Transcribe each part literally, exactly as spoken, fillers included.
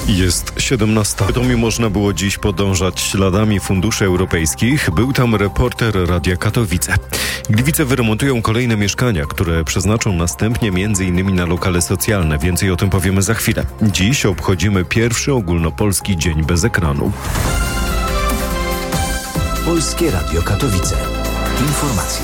Jest siedemnasta. W Bytomiu można było dziś podążać śladami funduszy europejskich. Był tam reporter Radia Katowice. Gliwice wyremontują kolejne mieszkania, które przeznaczą następnie między innymi na lokale socjalne. Więcej o tym powiemy za chwilę. Dziś obchodzimy pierwszy ogólnopolski dzień bez ekranu. Polskie Radio Katowice. Informacje.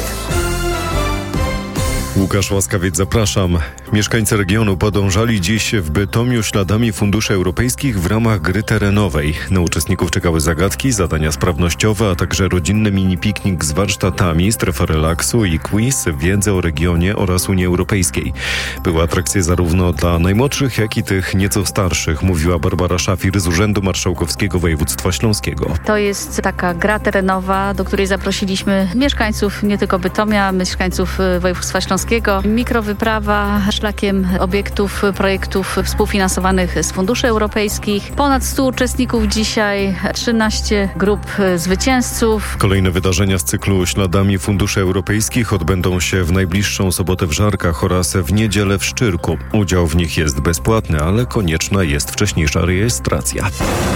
Łukasz Łaskawiec, zapraszam. Mieszkańcy regionu podążali dziś w Bytomiu śladami funduszy europejskich w ramach gry terenowej. Na uczestników czekały zagadki, zadania sprawnościowe, a także rodzinny mini-piknik z warsztatami, strefa relaksu i quiz, wiedzę o regionie oraz Unii Europejskiej. Były atrakcje zarówno dla najmłodszych, jak i tych nieco starszych, mówiła Barbara Szafir z Urzędu Marszałkowskiego Województwa Śląskiego. To jest taka gra terenowa, do której zaprosiliśmy mieszkańców nie tylko Bytomia, mieszkańców Województwa Śląskiego. Mikrowyprawa szlakiem obiektów, projektów współfinansowanych z funduszy europejskich. Ponad stu uczestników dzisiaj, trzynaście grup zwycięzców. Kolejne wydarzenia z cyklu Śladami Funduszy Europejskich odbędą się w najbliższą sobotę w Żarkach oraz w niedzielę w Szczyrku. Udział w nich jest bezpłatny, ale konieczna jest wcześniejsza rejestracja.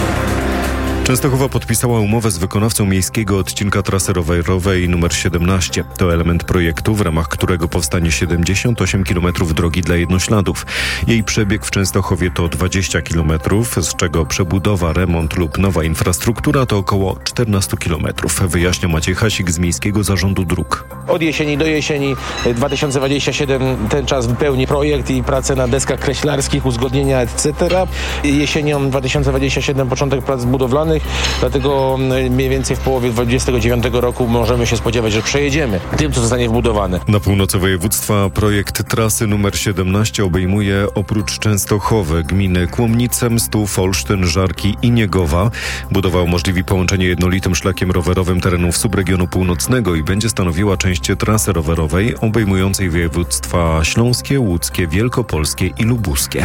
Częstochowa podpisała umowę z wykonawcą miejskiego odcinka trasy rowerowej nr siedemnaście. To element projektu, w ramach którego powstanie siedemdziesiąt osiem kilometrów drogi dla jednośladów. Jej przebieg w Częstochowie to dwadzieścia kilometrów, z czego przebudowa, remont lub nowa infrastruktura to około czternaście kilometrów. Wyjaśnia Maciej Hasik z Miejskiego Zarządu Dróg. Od jesieni do jesieni dwa tysiące dwudziestego siódmego ten czas wypełni projekt i prace na deskach kreślarskich, uzgodnienia et cetera. Jesienią dwa tysiące dwudziestego siódmego początek prac budowlanych. Dlatego mniej więcej w połowie dwudziestego dziewiątego roku możemy się spodziewać, że przejedziemy tym, co zostanie wbudowane. Na północy województwa projekt trasy numer siedemnaście obejmuje oprócz Częstochowy gminy Kłomnice, Mstów, Olsztyn, Żarki i Niegowa. Budowa umożliwi połączenie jednolitym szlakiem rowerowym terenów subregionu północnego i będzie stanowiła część trasy rowerowej obejmującej województwa śląskie, łódzkie, wielkopolskie i lubuskie.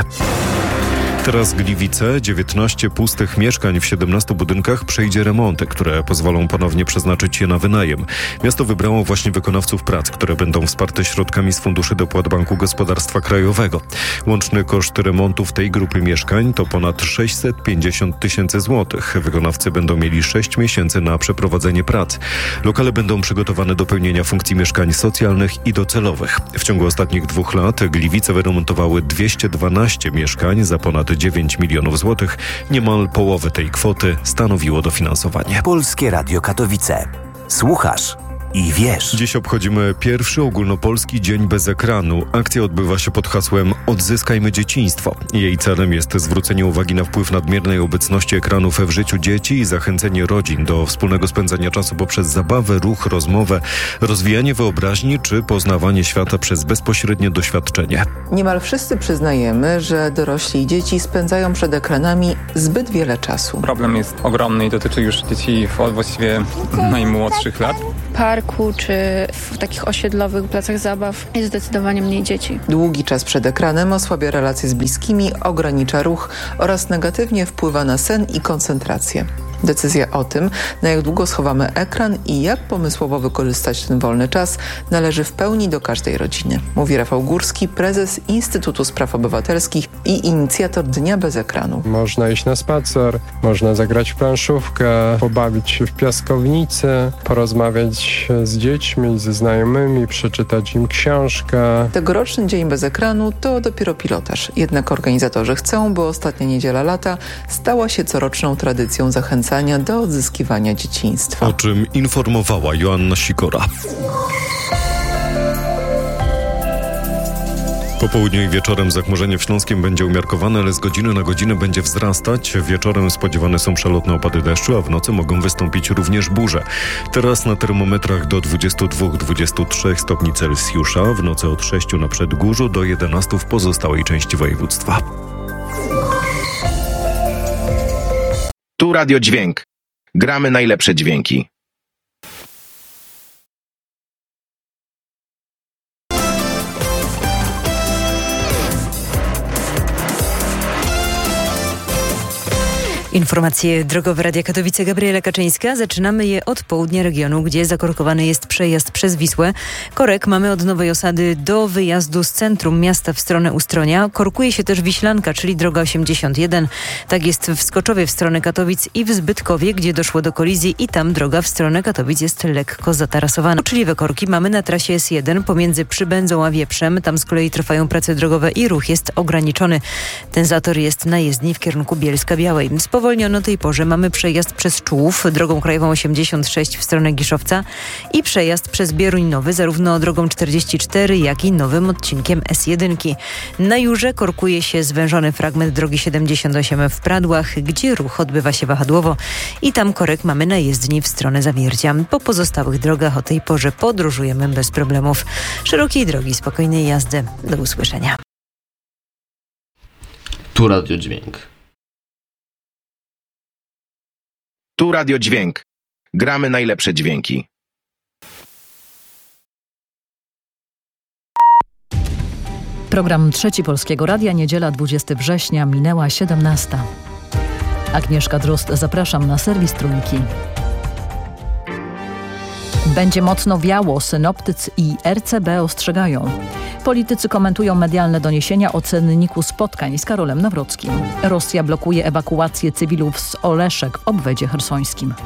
Teraz Gliwice, dziewiętnaście pustych mieszkań w siedemnastu budynkach przejdzie remonty, które pozwolą ponownie przeznaczyć je na wynajem. Miasto wybrało właśnie wykonawców prac, które będą wsparte środkami z funduszy dopłat Banku Gospodarstwa Krajowego. Łączny koszt remontów tej grupy mieszkań to ponad sześćset pięćdziesiąt tysięcy złotych. Wykonawcy będą mieli sześć miesięcy na przeprowadzenie prac. Lokale będą przygotowane do pełnienia funkcji mieszkań socjalnych i docelowych. W ciągu ostatnich dwóch lat Gliwice wyremontowały dwieście dwanaście mieszkań za ponad dziewięć milionów złotych. Niemal połowę tej kwoty stanowiło dofinansowanie. Polskie Radio Katowice. Słuchasz i wiesz. Dziś obchodzimy pierwszy ogólnopolski dzień bez ekranu. Akcja odbywa się pod hasłem Odzyskajmy dzieciństwo. Jej celem jest zwrócenie uwagi na wpływ nadmiernej obecności ekranów w życiu dzieci i zachęcenie rodzin do wspólnego spędzania czasu poprzez zabawę, ruch, rozmowę, rozwijanie wyobraźni czy poznawanie świata przez bezpośrednie doświadczenie. Niemal wszyscy przyznajemy, że dorośli i dzieci spędzają przed ekranami zbyt wiele czasu. Problem jest ogromny i dotyczy już dzieci od właściwie najmłodszych lat. Parku czy w takich osiedlowych placach zabaw jest zdecydowanie mniej dzieci. Długi czas przed ekranem osłabia relacje z bliskimi, ogranicza ruch oraz negatywnie wpływa na sen i koncentrację. Decyzja o tym, na jak długo schowamy ekran i jak pomysłowo wykorzystać ten wolny czas, należy w pełni do każdej rodziny, mówi Rafał Górski, prezes Instytutu Spraw Obywatelskich i inicjator Dnia bez ekranu. Można iść na spacer, można zagrać w planszówkę, pobawić się w piaskownicy, porozmawiać z dziećmi, ze znajomymi, przeczytać im książkę. Tegoroczny Dzień bez ekranu to dopiero pilotaż. Jednak organizatorzy chcą, by ostatnia niedziela lata stała się coroczną tradycją zachęcania do odzyskiwania dzieciństwa. O czym informowała Joanna Sikora. Po południu i wieczorem zachmurzenie w Śląskiem będzie umiarkowane, ale z godziny na godzinę będzie wzrastać. Wieczorem spodziewane są przelotne opady deszczu, a w nocy mogą wystąpić również burze. Teraz na termometrach do dwudziestu dwóch do dwudziestu trzech stopni Celsjusza, w nocy od sześciu na Przedgórzu do jedenastu w pozostałej części województwa. Tu Radio Dźwięk. Gramy najlepsze dźwięki. Informacje drogowe Radia Katowice, Gabriela Kaczyńska. Zaczynamy je od południa regionu, gdzie zakorkowany jest przejazd przez Wisłę. Korek mamy od Nowej Osady do wyjazdu z centrum miasta w stronę Ustronia. Korkuje się też Wiślanka, czyli droga osiemdziesiąt jeden. Tak jest w Skoczowie w stronę Katowic i w Zbytkowie, gdzie doszło do kolizji i tam droga w stronę Katowic jest lekko zatarasowana. Uczciwe korki mamy na trasie S jeden pomiędzy Przybędzą a Wieprzem. Tam z kolei trwają prace drogowe i ruch jest ograniczony. Ten zator jest na jezdni w kierunku Bielska-Białej. Spowolniono tej porze mamy przejazd przez Człów, drogą krajową osiemdziesiąt sześć w stronę Giszowca i przejazd przez Bieruń Nowy, zarówno drogą czterdzieści cztery, jak i nowym odcinkiem S jeden. Na Jurze korkuje się zwężony fragment drogi siedemdziesiąt osiem w Pradłach, gdzie ruch odbywa się wahadłowo i tam korek mamy na jezdni w stronę Zawiercia. Po pozostałych drogach o tej porze podróżujemy bez problemów. Szerokiej drogi, spokojnej jazdy. Do usłyszenia. Tu Radio Dźwięk. Tu Radio Dźwięk. Gramy najlepsze dźwięki. Program Trzeci Polskiego Radia, niedziela dwudziestego września, minęła siedemnasta. Agnieszka Drozd, zapraszam na serwis Trójki. Będzie mocno wiało, synoptycy i R C B ostrzegają. Politycy komentują medialne doniesienia o cenniku spotkań z Karolem Nawrockim. Rosja blokuje ewakuację cywilów z Oleszek w obwodzie chersońskim.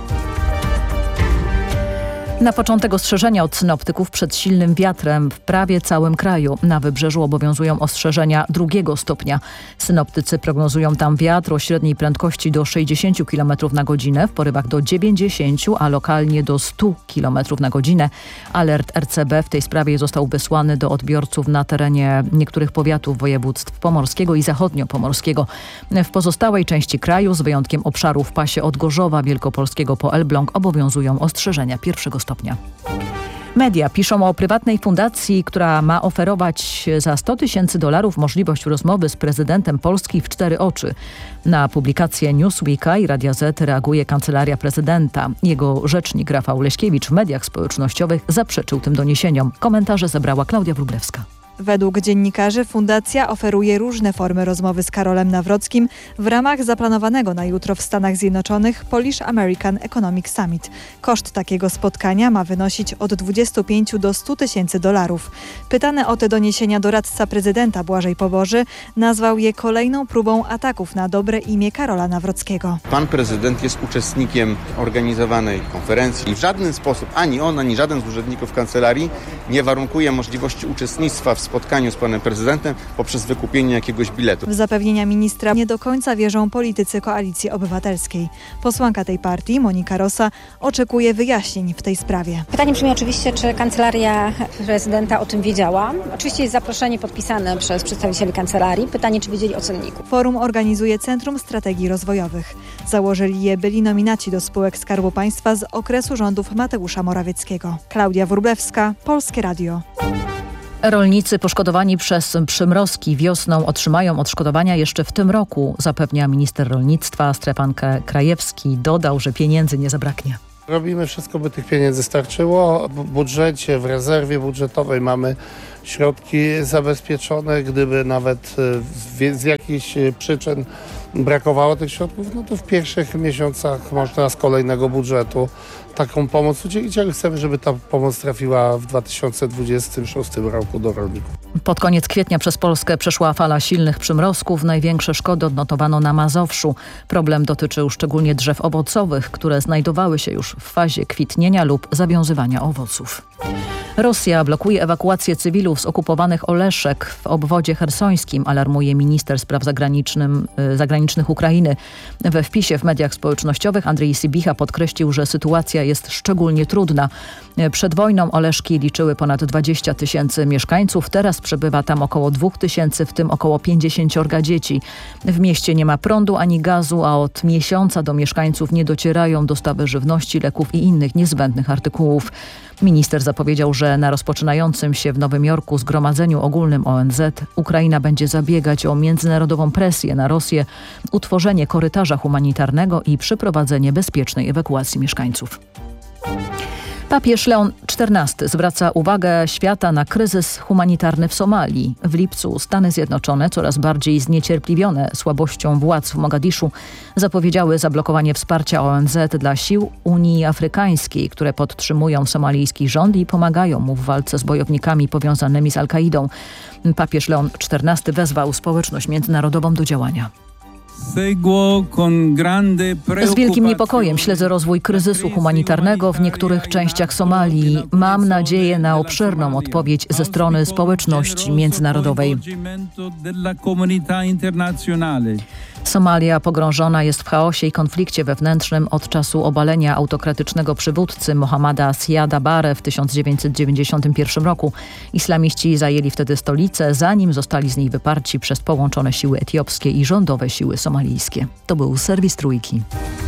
Na początek ostrzeżenia od synoptyków przed silnym wiatrem w prawie całym kraju. Na wybrzeżu obowiązują ostrzeżenia drugiego stopnia. Synoptycy prognozują tam wiatr o średniej prędkości do sześćdziesięciu kilometrów na godzinę, w porywach do dziewięćdziesięciu, a lokalnie do stu kilometrów na godzinę. Alert R C B w tej sprawie został wysłany do odbiorców na terenie niektórych powiatów województw pomorskiego i zachodniopomorskiego. W pozostałej części kraju, z wyjątkiem obszaru w pasie od Gorzowa Wielkopolskiego po Elbląg, obowiązują ostrzeżenia pierwszego stopnia. stopnia. Media piszą o prywatnej fundacji, która ma oferować za sto tysięcy dolarów możliwość rozmowy z prezydentem Polski w cztery oczy. Na publikację Newsweeka i Radia Z reaguje Kancelaria Prezydenta. Jego rzecznik Rafał Leśkiewicz w mediach społecznościowych zaprzeczył tym doniesieniom. Komentarze zebrała Klaudia Wróblewska. Według dziennikarzy fundacja oferuje różne formy rozmowy z Karolem Nawrockim w ramach zaplanowanego na jutro w Stanach Zjednoczonych Polish American Economic Summit. Koszt takiego spotkania ma wynosić od dwudziestu pięciu do stu tysięcy dolarów. Pytany o te doniesienia doradca prezydenta Błażej Poboży nazwał je kolejną próbą ataków na dobre imię Karola Nawrockiego. Pan prezydent jest uczestnikiem organizowanej konferencji i w żaden sposób ani on, ani żaden z urzędników kancelarii nie warunkuje możliwości uczestnictwa w spotkaniu z panem prezydentem poprzez wykupienie jakiegoś biletu. W zapewnienia ministra nie do końca wierzą politycy Koalicji Obywatelskiej. Posłanka tej partii, Monika Rosa, oczekuje wyjaśnień w tej sprawie. Pytanie brzmi oczywiście, czy kancelaria prezydenta o tym wiedziała. Oczywiście jest zaproszenie podpisane przez przedstawicieli kancelarii. Pytanie, czy wiedzieli o cenniku. Forum organizuje Centrum Strategii Rozwojowych. Założyli je byli nominaci do spółek Skarbu Państwa z okresu rządów Mateusza Morawieckiego. Klaudia Wróblewska, Polskie Radio. Rolnicy poszkodowani przez przymrozki wiosną otrzymają odszkodowania jeszcze w tym roku, zapewnia minister rolnictwa Stefan Krajewski. Dodał, że pieniędzy nie zabraknie. Robimy wszystko, by tych pieniędzy starczyło. W budżecie, w rezerwie budżetowej mamy środki zabezpieczone. Gdyby nawet z, z jakichś przyczyn brakowało tych środków, no to w pierwszych miesiącach można z kolejnego budżetu taką pomoc udzielić, ale chcemy, żeby ta pomoc trafiła w dwa tysiące dwudziestym szóstym roku do rolników. Pod koniec kwietnia przez Polskę przeszła fala silnych przymrozków. Największe szkody odnotowano na Mazowszu. Problem dotyczył szczególnie drzew owocowych, które znajdowały się już w fazie kwitnienia lub zawiązywania owoców. Rosja blokuje ewakuację cywilów z okupowanych Oleszek w obwodzie chersońskim, alarmuje minister spraw zagranicznym, zagranicznych Ukrainy. We wpisie w mediach społecznościowych Andrzej Sybicha podkreślił, że sytuacja jest szczególnie trudna. Przed wojną Oleszki liczyły ponad dwadzieścia tysięcy mieszkańców, teraz przebywa tam około dwóch tysięcy, w tym około pięćdziesięciorga dzieci. W mieście nie ma prądu ani gazu, a od miesiąca do mieszkańców nie docierają dostawy żywności, leków i innych niezbędnych artykułów. Minister zapowiedział, że na rozpoczynającym się w Nowym Jorku Zgromadzeniu Ogólnym O N Z Ukraina będzie zabiegać o międzynarodową presję na Rosję, utworzenie korytarza humanitarnego i przeprowadzenie bezpiecznej ewakuacji mieszkańców. Papież Leon czternasty zwraca uwagę świata na kryzys humanitarny w Somalii. W lipcu Stany Zjednoczone, coraz bardziej zniecierpliwione słabością władz w Mogadiszu, zapowiedziały zablokowanie wsparcia O N Z dla sił Unii Afrykańskiej, które podtrzymują somalijski rząd i pomagają mu w walce z bojownikami powiązanymi z Al-Kaidą. Papież Leon czternasty wezwał społeczność międzynarodową do działania. Z wielkim niepokojem śledzę rozwój kryzysu humanitarnego w niektórych częściach Somalii. Mam nadzieję na obszerną odpowiedź ze strony społeczności międzynarodowej. Somalia pogrążona jest w chaosie i konflikcie wewnętrznym od czasu obalenia autokratycznego przywódcy Mohammada Siada Barre w tysiąc dziewięćset dziewięćdziesiątym pierwszym roku. Islamiści zajęli wtedy stolicę, zanim zostali z niej wyparci przez połączone siły etiopskie i rządowe siły somalijskie. To był serwis Trójki.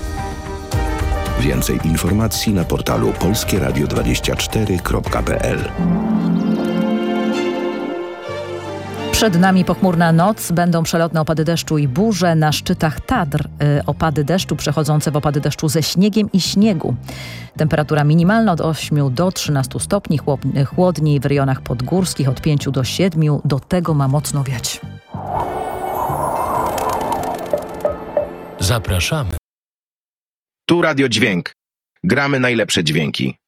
Więcej informacji na portalu polskie radio dwadzieścia cztery kropka p l. Przed nami pochmurna noc, będą przelotne opady deszczu i burze na szczytach Tatr. Yy, opady deszczu przechodzące w opady deszczu ze śniegiem i śniegu. Temperatura minimalna od ośmiu do trzynastu stopni, chłodniej w rejonach podgórskich od pięciu do siedmiu. Do tego ma mocno wiać. Zapraszamy. Tu Radio Dźwięk. Gramy najlepsze dźwięki.